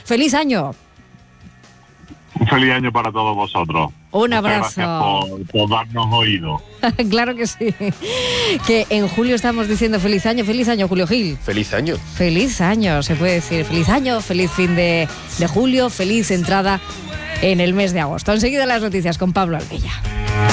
¡Feliz año! Un feliz año para todos vosotros. Un Muchas abrazo. Gracias por darnos oído. Claro que sí. Que en julio estamos diciendo feliz año, Julio Gil. Feliz año. Feliz año, se puede decir. Feliz año, feliz fin de julio, feliz entrada en el mes de agosto. Enseguida las noticias con Pablo Albella.